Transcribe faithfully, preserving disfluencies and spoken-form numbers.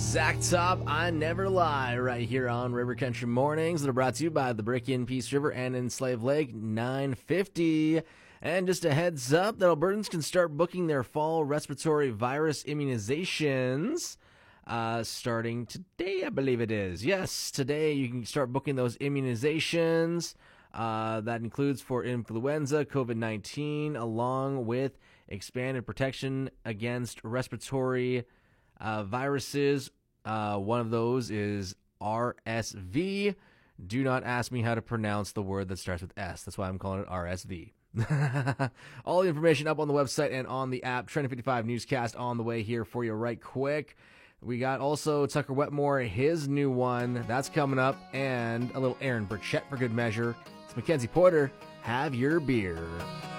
Zach Top, I Never Lie, right here on River Country Mornings that are brought to you by the Brick in Peace River and in Slave Lake nine fifty. And just a heads up that Albertans can start booking their fall respiratory virus immunizations uh, starting today, I believe it is. Yes, today you can start booking those immunizations. Uh, that includes for influenza, covid nineteen, along with expanded protection against respiratory uh, viruses. Uh, one of those is R S V. Do not ask me how to pronounce the word that starts with S. That's why I'm calling it R S V. All the information up on the website and on the app. Trending fifty-five newscast on the way here for you right quick. We got also Tucker Wetmore, his new one. That's coming up. And a little Aaron Burchett for good measure. It's Mackenzie Porter. Have your beer.